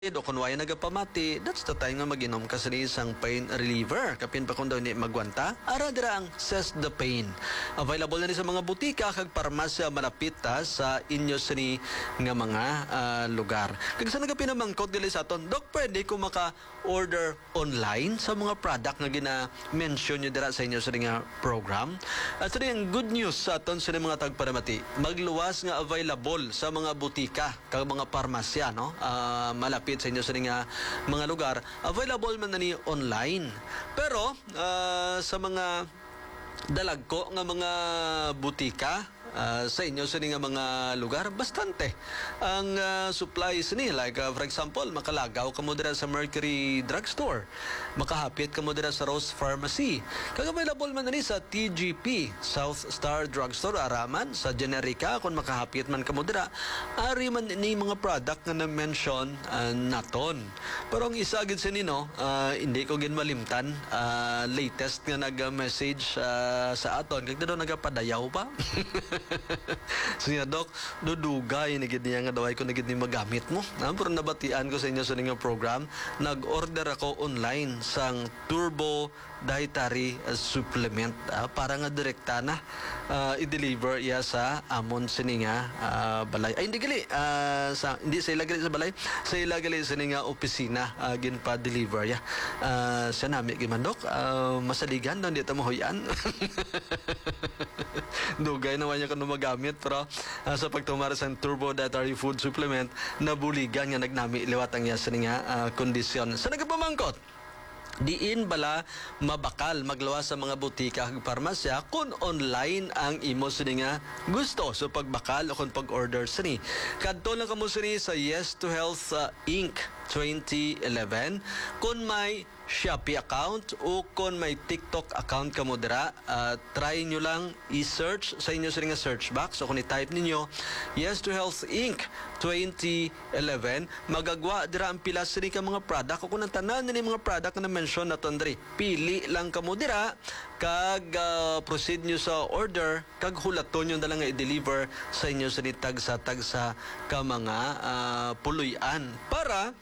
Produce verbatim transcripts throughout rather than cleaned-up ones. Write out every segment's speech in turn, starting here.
o kung waya nagapamati, that's the time nga mag-inom ka sa isang pain reliever. Kapin pa kung daw ni magwanta, ara dira ang Cess the Pain. Available na ni sa mga butika kag parmasya malapit ta sa inyo sini nga mga uh, lugar. Kag sa nagapinamangkot dili sa aton, Dok, pwede ko maka-order online sa mga product nga gina-mention nyo dira sa inyo sini nga program. At sa ang good news sa aton sini mga tagparamati, magluwas nga available sa mga butika kag mga parmasya, no? Uh, malapit sa inyo sa nga mga lugar, available man na ni online. Pero uh, sa mga dalagko nga mga butika uh, sa inyo sa nga mga lugar, bastante ang uh, supplies ni. Like uh, for example, makalagaw ka mo dira sa Mercury Drugstore, makahapit ka mo dira sa Rose Pharmacy, kag available man na ni sa T G P, South Star Drugstore, araman sa Generica, kung makahapit man ka mo dira, ari man ni mga product nga na-mention uh, naton. Pero ang isa gid sinino, uh, hindi ko gin malimtan, uh, latest nga nag-message uh, sa aton, kag daw nagapadayaw pa. Siya, Dok, dudugay na gid niya nga daw ay ko na gid ni magamit mo. Na, pero nabatian ko sa inyo sa inyong program, nag-order ako online sang Turbo Dietary uh, Supplement uh, para nga direkta na uh, i-deliver iya sa amon sini nga uh, balay. Ay, hindi gali, uh, sa, hindi sa ilagali sa balay, sa ilagali sa nga opisina uh, ginpa-deliver ya. Uh, sa nami gimandok, uh, masaligan doon dito mo hoyan. Dugay naman niya kung magamit, pero uh, sa pagtumara sa Turbo Dietary Food Supplement, nabuligan nga nagnami liwat ang iya sa nga uh, kondisyon. Sa nagpamangkot, diin bala mabakal maglawas sa mga butika ug parmasya kung online ang imo sini nga gusto. So pagbakal o kung pag-order sini, kadto lang kamo sini sa Yes to Health uh, Incorporated twenty eleven kung may Shopee account o kung may TikTok account ka mo dira, uh, try nyo lang i-search sa inyo sa nga search box. So kung i-type ninyo Yes to Health Incorporated twenty eleven, magagwa dira ang pila sa ka mga product. O kung ang tanan ni mga product na mention na tondri, pili lang ka mo dira, kag uh, proceed nyo sa order, kag hulaton nyo na lang i-deliver sa inyo sa tagsa-tagsa ka mga uh, puluyan para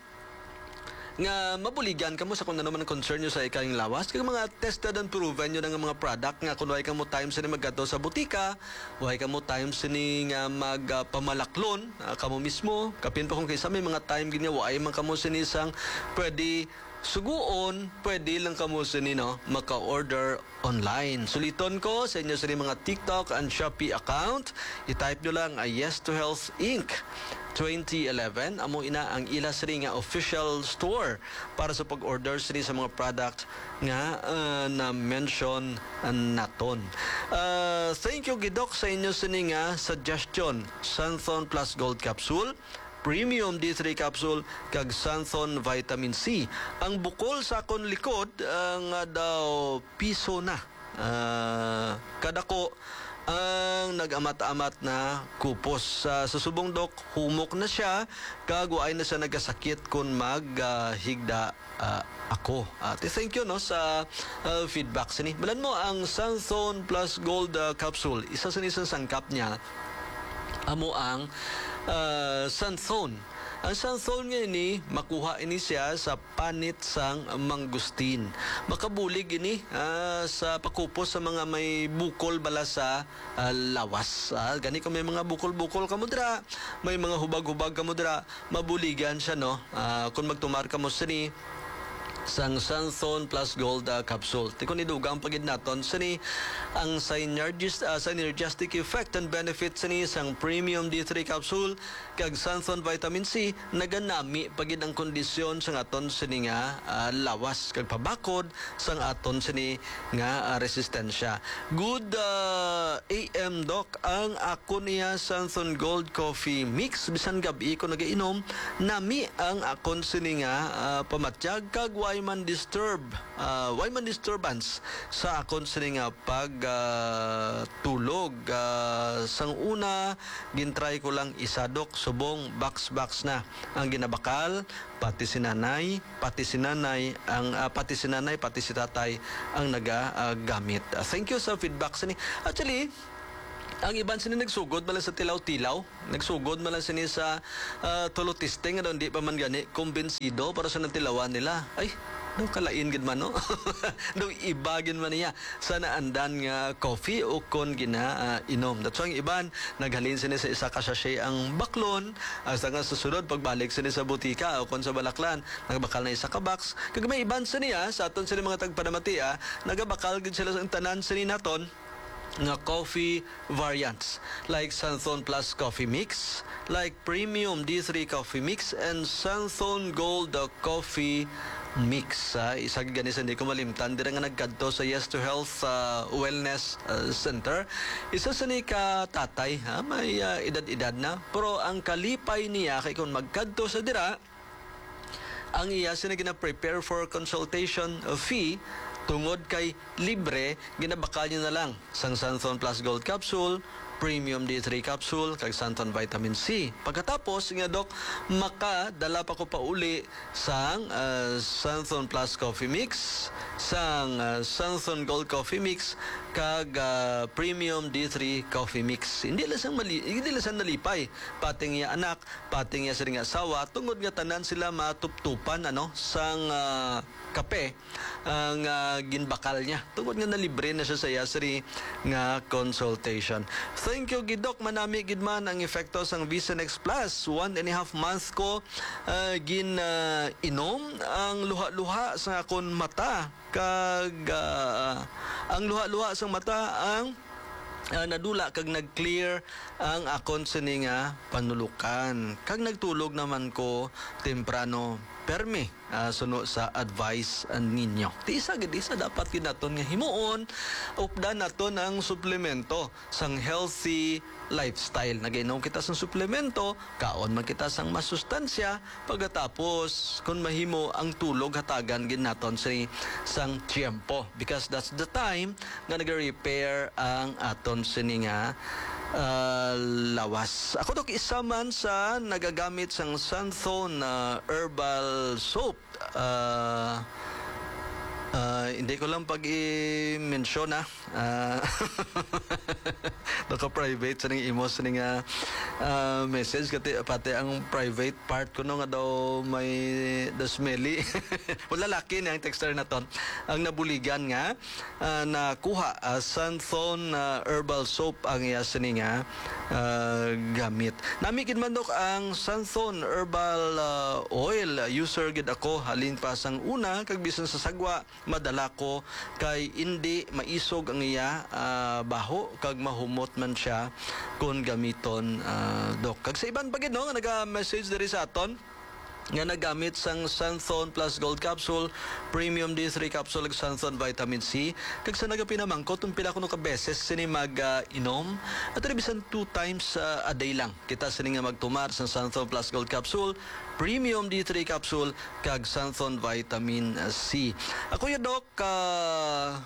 nga mabuligan kamo sa kung ano man concern nyo sa ikaing lawas, kag mga tested and proven nyo ng mga product nga kung way ka mo times ni maggato sa butika, way ka mo times ni nga magpamalaklon uh, kamo mismo, kapin pa kung kaysa may mga time ginawa ay man kamo sinisang pwede suguon, pwede lang kamo sini no maka-order online. Suliton ko sa inyo sa mga TikTok and Shopee account, i-type nyo lang ay Yes to Health Incorporated twenty eleven, amo ina ang ila sini nga official store para sa pag-order sini sa mga product nga uh, na mention uh, naton. Uh, thank you gidok sa inyo sini nga suggestion. Santhon Plus Gold Capsule, Premium D three Capsule, kag Santhon Vitamin C. Ang bukol sa akong likod uh, nga daw piso na. Uh, kadako ang nag-amat-amat na kupos. Uh, sa subong, Dok, humok na siya, kagwaay na siya nagasakit kung maghigda uh, uh, ako. At uh, thank you no sa uh, feedback sini. Balan mo ang Santhon Plus Gold uh, Capsule. Isa sa isang sangkap niya, amo ang uh, Santhon. Ang Santhon nga ini, makuha ini siya sa panit sang mangustin. Makabulig ini uh, sa pakupos sa mga may bukol bala sa uh, lawas. Uh, gani kung may mga bukol-bukol ka mo dira, may mga hubag-hubag ka mo dira, mabuligan siya no. Uh, kung magtumar ka mo sini, sang Santhon Plus Gold uh, Capsule. Tikon ni dugang pagid naton sini ang synergist, uh, synergistic effect and benefits sini sang Premium D three Capsule kag Santhon Vitamin C naganami pagid ang kondisyon sang aton sini nga uh, lawas kag pabakod sang aton sini nga uh, resistensya. Good uh, A M, Doc, ang ako niya Santhon Gold Coffee Mix bisan gabi ko nagainom, nami ang akon sini nga uh, pamatyag kag why man disturb uh, why man disturbance sa akon sini nga pag uh, tulog. Uh, sang una gintry ko lang isadok subong box box na ang ginabakal, pati si nanay pati si nanay ang uh, pati si nanay pati si tatay ang naga uh, gamit. Uh, thank you sa feedback sini. Actually Ang iban sini nagsugod malang sa tilaw-tilaw, nagsugod malang sini sa uh, tulotisteng, ano, hindi pa man gani, kumbinsido para sa natilawan nila. Ay, no, kalain gid man, no? No, ibagin man niya sa naandan nga coffee o kon gina uh, inom. That's why ang iban, naghalin sini sa isa ka sachet ang baklon, hasta nga susunod, pagbalik sini sa butika o kon sa balaklan, nagbakal na isa ka box. Kag may iban sini ah, sa aton sini mga tagpanamati ah, nagabakal gid sila sa tanan sini naton, nga coffee variants like Santhon Plus Coffee Mix, like Premium D three Coffee Mix, and Santhon Gold uh, Coffee Mix. Uh, isa gani sa hindi ko malimtan, dira nga nagkadto sa Yes to Health uh, Wellness uh, Center. Isa sa ni ka tatay, ha, may uh, edad-edad na, pero ang kalipay niya kay kung magkadto sa dira, ang iya sina gina-prepare for consultation fee tungod kay libre, ginabakal nyo na lang sang Santhon Plus Gold Capsule, Premium D three Capsule, kag Santhon Vitamin C. Pagkatapos, nga dok, makadala pa ko pa uli sang uh, Santhon Plus Coffee Mix, sang uh, Santhon Gold Coffee Mix, kag uh, Premium D three Coffee Mix. Hindi lang sang mali, hindi lang sang nalipay. Pating iya anak, pating iya siring asawa, tungod nga tanan sila matuptupan ano sang uh, kape ang uh, ginbakal niya. Tungod nga nalibre na siya sa yasri nga consultation. Thank you gidok, manami gid man ang epekto sang Visanex Plus. One and a half month ko uh, gin uh, inom ang luha-luha sa akon mata, kag uh, ang luha-luha sa mata ang uh, nadula kag nag-clear ang akon sini nga panulukan. Kag nagtulog naman ko temprano permi uh, suno sa advice uh, ninyo. Di isa gid isa dapat gid naton nga himuon, updan naton ang suplemento sang healthy lifestyle. Nagainom kita sang suplemento, kaon man kita sang masustansya, pagkatapos kung mahimo ang tulog hatagan gid naton sa sang tiempo, because that's the time nga nag-repair ang aton sini nga Uh, lawas. Ako dok isa man sa nagagamit sang Santhon uh, herbal soap. Uh, uh, hindi ko lang pag-i-mention na. Uh, Naka-private sa ning imo sa ning uh, uh, message, kati pati ang private part ko no nga daw may the smelly. Wala laki na ang texter na ton. Ang nabuligan nga uh, nakuha uh, Santhon uh, herbal soap ang iya sini nga uh, gamit. Namigid man dok ang Santhon herbal uh, oil. User gid ako halin pa sang una, kag bisan sa sagwa madala ko kay hindi maisog ang iya uh, baho, kag mahumot man siya kung gamiton uh, dok. Kag sa iban pa gid no nga naga-message diri sa aton nga nagamit sang Santhon Plus Gold Capsule, Premium D three Capsule, ag Santhon Vitamin C. Kag sa nagapinamangkot, tung pila ko no ka beses sini mag-inom. Uh, at bisan two times uh, a day lang. Kita sini nga magtumar sang Santhon Plus Gold Capsule, Premium D three Capsule, kag Santhon Vitamin C. Ako ya dok, uh,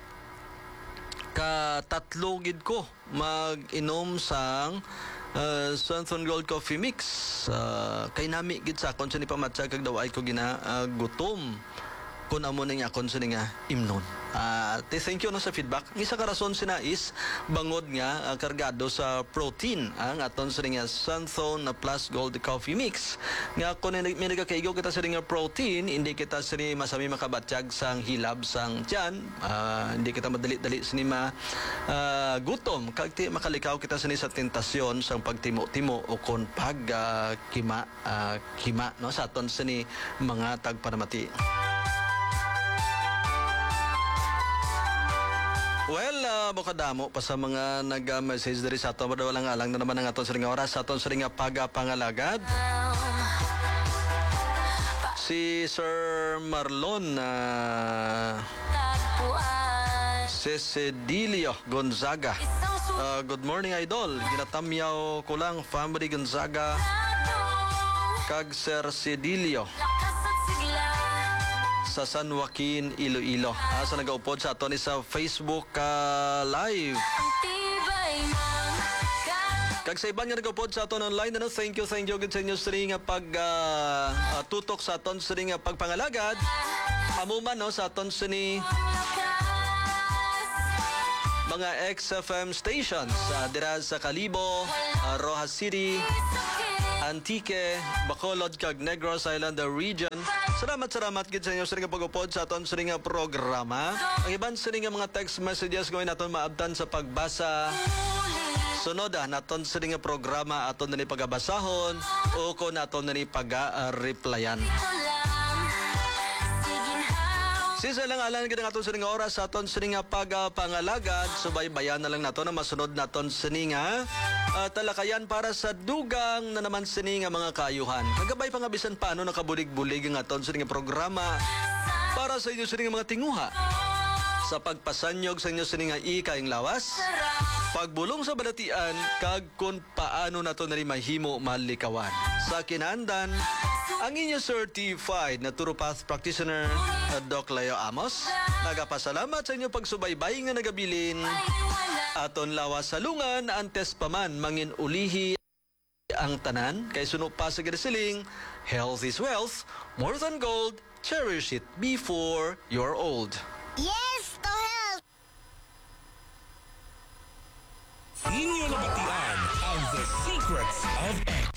ka tatlo gid ko mag-inom sang Uh, Santhon Gold Coffee Mix. Uh, kay nami gid sa akon sa ni pamatsag, kag daw ay ko gina uh, gutom kun amo ning akon sa nga imnon. Uh, thank you no sa feedback. Ang isa ka rason sina is bangod nga uh, kargado sa protein ang aton sa nga Santhon Plus Gold Coffee Mix. Nga kun may nagakaigo kita sa nga protein, hindi kita sini masami makabatsyag sang hilab sang tiyan, uh, hindi kita madali-dali sini ma uh, gutom, kag ti makalikaw kita sini sa tentasyon sang pagtimo-timo o kon pag uh, kima uh, kima no sa aton sini mga tagpanamati. Well, uh, bukadamo pa sa mga nag-message diri sa ato, madawalang alang na naman ang aton sa ring oras, sa aton sa ring pagapangalagad. Si Sir Marlon uh, Cecedilio Gonzaga. Uh, good morning, Idol. Ginatamyaw ko lang, Family Gonzaga, kag Sir Cedilio sa San Joaquin, Iloilo. Ah, sa nag-upod sa aton sa Facebook uh, Live. Kag sa iban nga nag-upod sa aton online, ano, thank you, thank you good sa inyo sa ring pag uh, uh, tutok sa aton sa ring pagpangalagad. Amuman no sa aton sa ni mga X F M stations uh, dira sa Calibo, uh, Rojas City, Antique, Bacolod, kag Negros Island region. Salamat, salamat gid sa inyo sa nga pag-upod sa aton sa nga programa. Ang iban sa nga mga text messages gawin naton maabtan sa pagbasa. Sunod ah, naton sa nga programa aton na ni pagabasahon o ko naton na ni pag-replyan. Sisa lang alam kita nga aton sa nga oras sa aton sa nga pagpangalagad. Subaybayan na lang naton na masunod naton sa nga uh, talakayan para sa dugang na naman sa nga mga kaayuhan. Nagabay pa nga bisan paano nakabulig-bulig ang aton sa nga programa para sa inyo sa nga mga tinguha. Sa pagpasanyog sa inyo sa nga ikaing lawas, pagbulong sa balatian, kag kung paano nato na rin mahimo malikawan. Sa kinandan, ang inyo certified na Turopath practitioner, uh, Doc Leo Amos, nagapasalamat sa inyo pagsubaybay nga nagabilin. Aton lawas salungan, antes paman mangin ulihi ang tanan, kay suno pa sa gasiling, health is wealth, more than gold, cherish it before you're old. Yes, to health! Inyo nabatian ang The Secrets of X.